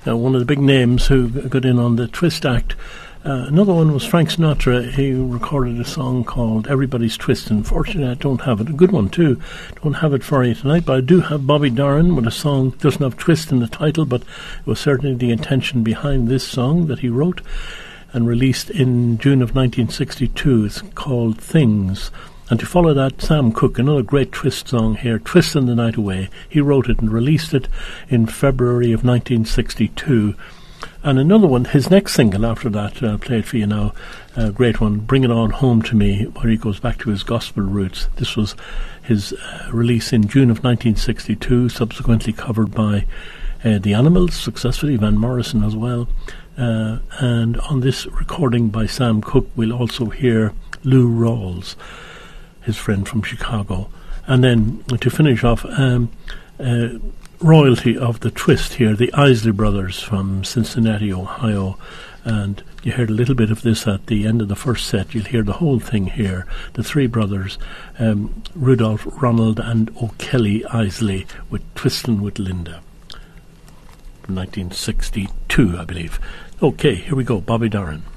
one of the big names who got in on the Twist Act. Another one was Frank Sinatra. He recorded a song called Everybody's Twist. Unfortunately, I don't have it. A good one, too. Don't have it for you tonight, but I do have Bobby Darin with a song that doesn't have twist in the title, but it was certainly the intention behind this song that he wrote and released in June of 1962. It's called Things. And to follow that, Sam Cooke, another great twist song here, Twisting the Night Away. He wrote it and released it in February of 1962. And another one, his next single after that, I'll play it for you now, a great one, Bring It On Home to Me, where he goes back to his gospel roots. This was his release in June of 1962, subsequently covered by The Animals, successfully, Van Morrison as well. And on this recording by Sam Cooke, we'll also hear Lou Rawls, his friend from Chicago. And then to finish off, royalty of the twist here, the Isley Brothers from Cincinnati, Ohio. And you heard a little bit of this at the end of the first set. You'll hear the whole thing here. The three brothers, Rudolph, Ronald and O'Kelly Isley, with Twistin' with Linda from 1962, I believe. Okay, here we go, Bobby Darin.